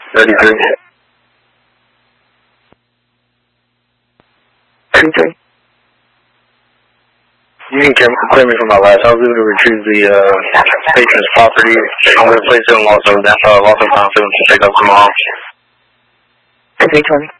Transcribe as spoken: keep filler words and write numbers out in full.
thirty-three. thirty-three. You can clear me from my last. I was able to retrieve the uh, patient's property. I'm going to place it in Los Angeles, uh, Los Angeles to pick up tomorrow. thirty-three twenty.